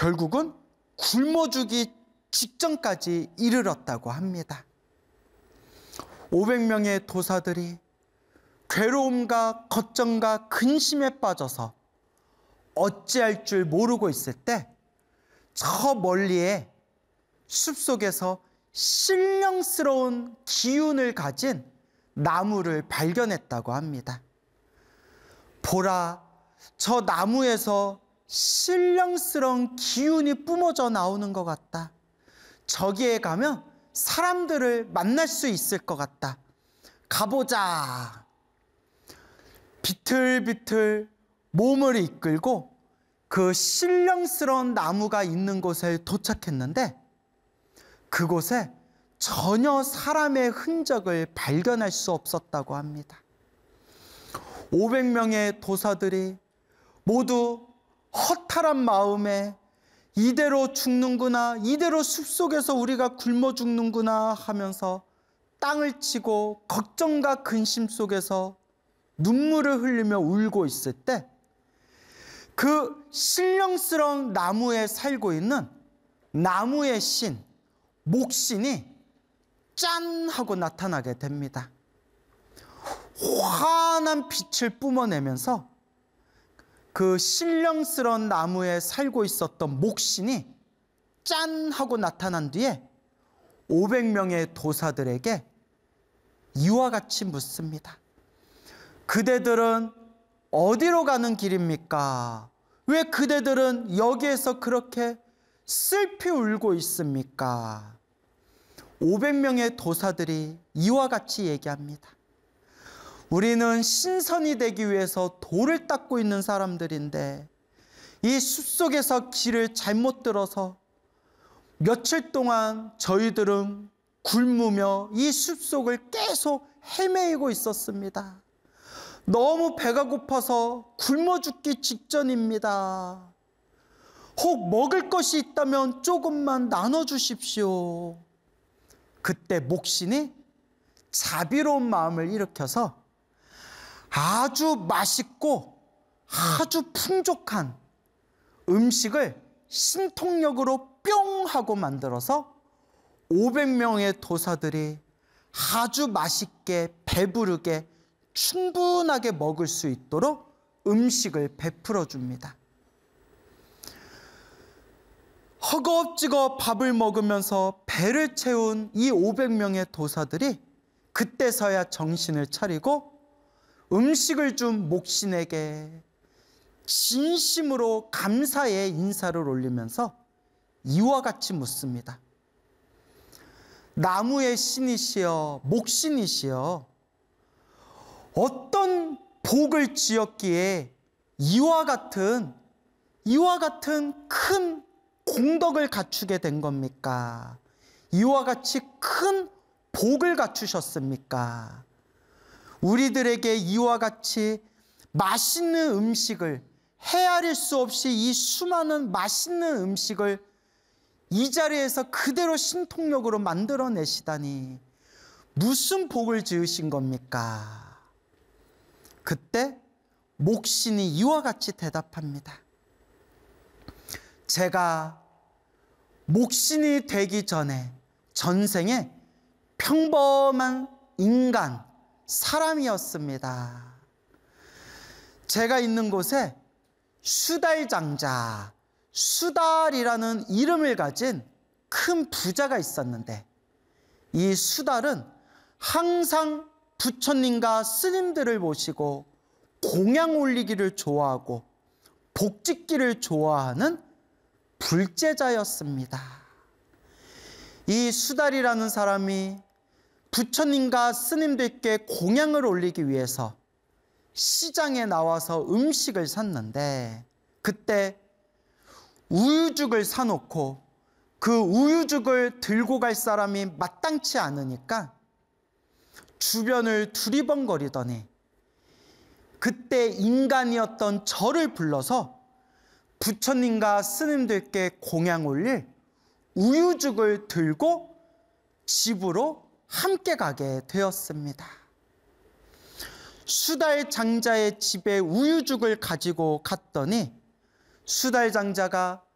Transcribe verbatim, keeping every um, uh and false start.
결국은 굶어 죽기 직전까지 이르렀다고 합니다. 오백 명의 도사들이 괴로움과 걱정과 근심에 빠져서 어찌할 줄 모르고 있을 때 저 멀리에 숲속에서 신령스러운 기운을 가진 나무를 발견했다고 합니다. 보라, 저 나무에서 신령스러운 기운이 뿜어져 나오는 것 같다. 저기에 가면 사람들을 만날 수 있을 것 같다. 가보자. 비틀비틀 몸을 이끌고 그 신령스러운 나무가 있는 곳에 도착했는데 그곳에 전혀 사람의 흔적을 발견할 수 없었다고 합니다. 오백 명의 도사들이 모두 허탈한 마음에 이대로 죽는구나, 이대로 숲속에서 우리가 굶어 죽는구나 하면서 땅을 치고 걱정과 근심 속에서 눈물을 흘리며 울고 있을 때 그 신령스러운 나무에 살고 있는 나무의 신, 목신이 짠 하고 나타나게 됩니다. 환한 빛을 뿜어내면서 그 신령스러운 나무에 살고 있었던 목신이 짠 하고 나타난 뒤에 오백 명의 도사들에게 이와 같이 묻습니다. 그대들은 어디로 가는 길입니까? 왜 그대들은 여기에서 그렇게 슬피 울고 있습니까? 오백 명의 도사들이 이와 같이 얘기합니다. 우리는 신선이 되기 위해서 돌을 닦고 있는 사람들인데 이 숲속에서 길을 잘못 들어서 며칠 동안 저희들은 굶으며 이 숲속을 계속 헤매이고 있었습니다. 너무 배가 고파서 굶어 죽기 직전입니다. 혹 먹을 것이 있다면 조금만 나눠주십시오. 그때 목신이 자비로운 마음을 일으켜서 아주 맛있고 아주 풍족한 음식을 신통력으로 뿅 하고 만들어서 오백 명의 도사들이 아주 맛있게 배부르게 충분하게 먹을 수 있도록 음식을 베풀어 줍니다. 허겁지겁 밥을 먹으면서 배를 채운 이 오백 명의 도사들이 그때서야 정신을 차리고 음식을 준 목신에게 진심으로 감사의 인사를 올리면서 이와 같이 묻습니다. 나무의 신이시여, 목신이시여, 어떤 복을 지었기에 이와 같은 이와 같은 큰 공덕을 갖추게 된 겁니까? 이와 같이 큰 복을 갖추셨습니까? 우리들에게 이와 같이 맛있는 음식을, 헤아릴 수 없이 이 수많은 맛있는 음식을 이 자리에서 그대로 신통력으로 만들어내시다니 무슨 복을 지으신 겁니까? 그때 목신이 이와 같이 대답합니다. 제가 목신이 되기 전에 전생에 평범한 인간, 사람이었습니다. 제가 있는 곳에 수달장자, 수달이라는 이름을 가진 큰 부자가 있었는데 이 수달은 항상 부처님과 스님들을 모시고 공양 올리기를 좋아하고 복짓기를 좋아하는 불제자였습니다. 이 수달이라는 사람이 부처님과 스님들께 공양을 올리기 위해서 시장에 나와서 음식을 샀는데 그때 우유죽을 사놓고 그 우유죽을 들고 갈 사람이 마땅치 않으니까 주변을 두리번거리더니 그때 인간이었던 저를 불러서 부처님과 스님들께 공양 올릴 우유죽을 들고 집으로 함께 가게 되었습니다. 수달 장자의 집에 우유죽을 가지고 갔더니 수달 장자가